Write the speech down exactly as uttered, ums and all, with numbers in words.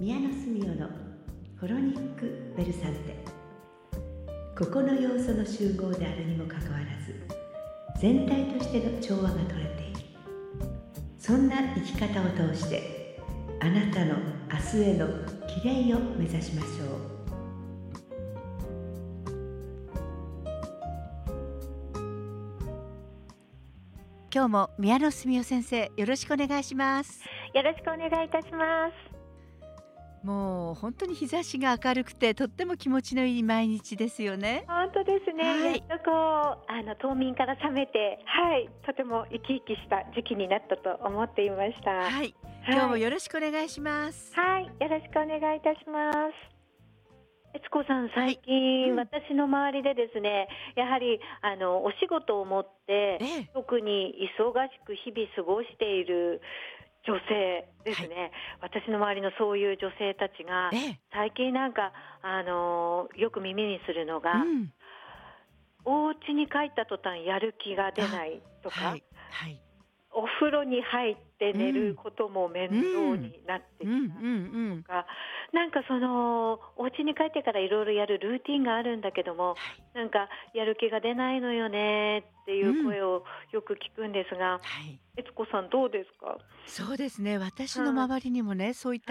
宮野すみおのホロニックベルサンテ。ここの要素の集合であるにもかかわらず、全体としての調和が取れている。そんな生き方を通してあなたの明日へのきれいを目指しましょう。 今日も宮野すみお先生、よろしくお願いします。 よろしくお願いいたします。 もう本当に日差しが明るくてとっても気持ちのいい毎日ですよね。 本当ですね、 はい、 やっとこうあの冬眠から覚めて、はい、とても生き生きした時期になったと思っていました。 はい、はい、今日もよろしくお願いします。 はい、よろしくお願いいたします。悦子さん、最近、はい、うん、私の周りでですね、やはりあのお仕事を持って、ええ、特に忙しく日々過ごしている女性ですね、はい、私の周りのそういう女性たちが、ええ、最近なんかあのよく耳にするのが、うん、お家に帰った途端やる気が出ないとか、はいはい、お風呂に入って寝ることも面倒になってきたとか、なんかそのお家に帰ってからいろいろやるルーティンがあるんだけども、はい、なんかやる気が出ないのよねっていう声をよく聞くんですが、悦子さんどうですか？ そうですね、私の周りにもね、そういった